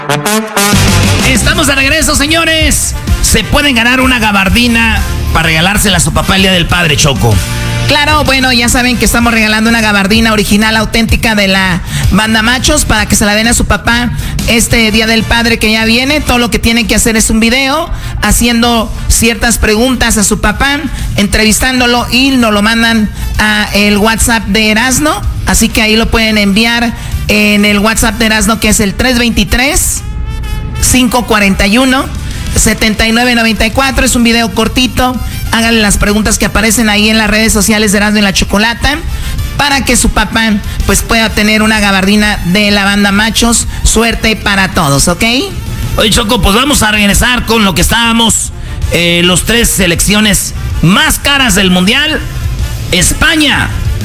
Estamos de regreso, señores. Se pueden ganar una gabardina para regalársela a su papá el Día del Padre, Choco. Claro, bueno, ya saben que estamos regalando una gabardina original, auténtica de la banda Machos para que se la den a su papá este Día del Padre que ya viene. Todo lo que tienen que hacer es un video haciendo ciertas preguntas a su papá, entrevistándolo y nos lo mandan a el WhatsApp de Erasno. Así que ahí lo pueden enviar en el WhatsApp de Erasno, que es el 323-541-7994. Es un video cortito. Háganle las preguntas que aparecen ahí en las redes sociales de Erasmo y la Chocolata para que su papá pues pueda tener una gabardina de la banda Machos. Suerte para todos, ¿ok? Oye, Choco, pues vamos a regresar con lo que estábamos. Los 3 selecciones más caras del Mundial. España,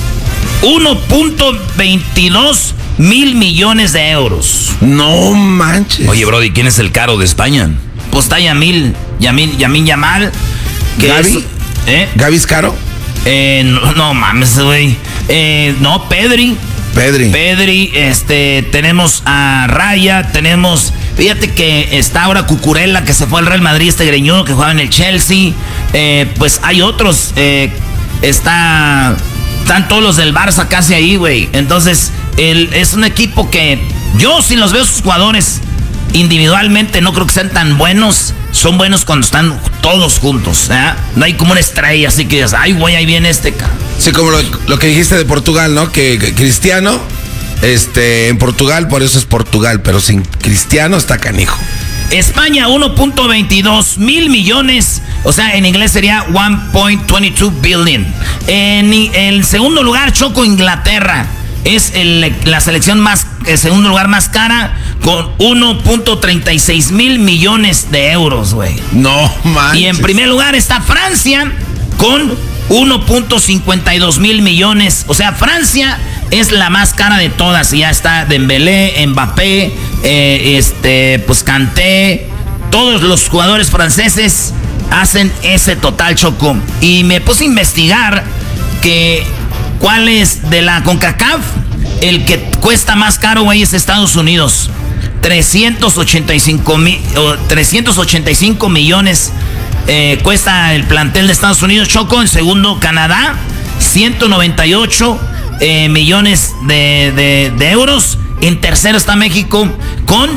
1.22 mil millones de euros. No manches. Oye, Brody, ¿quién es el caro de España? Pues está Yamin Yamal. ¿Gaby? ¿Gaby es caro? No mames, güey. No, Pedri, tenemos a Raya, tenemos... Fíjate que está ahora Cucurella, que se fue al Real Madrid, greñudo, que jugaba en el Chelsea. Pues hay otros. Están todos los del Barça casi ahí, güey. Entonces, es un equipo que yo, si los veo sus jugadores individualmente, no creo que sean tan buenos. Son buenos cuando están todos juntos, ¿eh? No hay como una estrella, así que digas, ay, güey, ahí viene Sí, como lo que dijiste de Portugal, ¿no? Que Cristiano, en Portugal, por eso es Portugal, pero sin Cristiano está canijo. España, 1.22 mil millones, o sea, en inglés sería 1.22 billion. En el segundo lugar, Choco, Inglaterra. Es la selección el segundo lugar más cara, con 1.36 mil millones de euros, güey. No manches. Y en primer lugar está Francia, con 1.52 mil millones. O sea, Francia es la más cara de todas. Y ya está Dembélé, Mbappé, pues Kanté. Todos los jugadores franceses hacen ese total, Choco. Y me puse a investigar cuál es de la CONCACAF. El que cuesta más caro, güey, es Estados Unidos. 385 millones cuesta el plantel de Estados Unidos, Choco. En segundo, Canadá, 198 millones de euros. En tercero está México con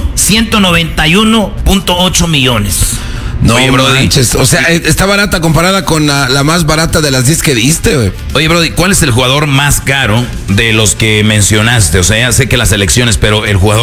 191.8 millones. No, oye, Brody, o sea, está barata comparada con la más barata de las 10 que diste, güey. Oye, Brody, ¿cuál es el jugador más caro de los que mencionaste? O sea, ya sé que las elecciones, pero el jugador